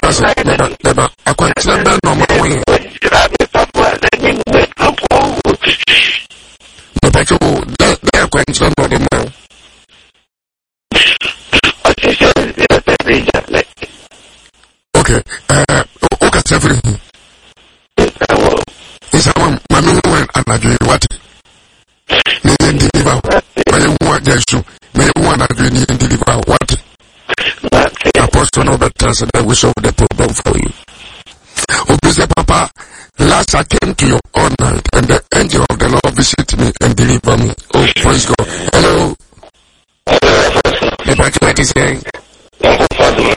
Never. I quite remember no more. But they're quite remember the more. Okay, okay, everything. It's our mammy and I do what? May deliver. May want their shoe. May want to deliver what? Apostle Robert tells that we solve the problem for you. Obviously, Papa, last I came to you all night, and the angel of the Lord visited me and delivered me. Oh, praise God. Hello. The Bible is saying.